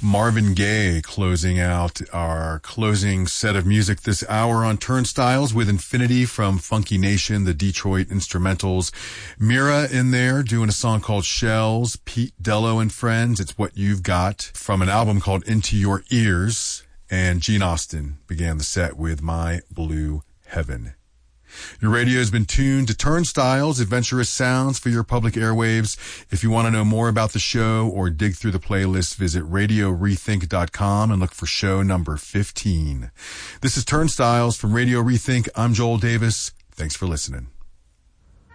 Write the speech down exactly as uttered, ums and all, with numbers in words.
Marvin Gaye closing out our closing set of music this hour on Turnstiles with Infinity from Funky Nation, the Detroit Instrumentals. Mira in there doing a song called Shells, Pete Dello and Friends, It's What You've Got, from an album called Into Your Ears. And Gene Austin began the set with My Blue Heaven. Your radio has been tuned to Turnstiles, adventurous sounds for your public airwaves. If you want to know more about the show or dig through the playlist, visit radio rethink dot com and look for show number fifteen. This is Turnstiles from Radio Rethink. I'm Joel Davis. Thanks for listening.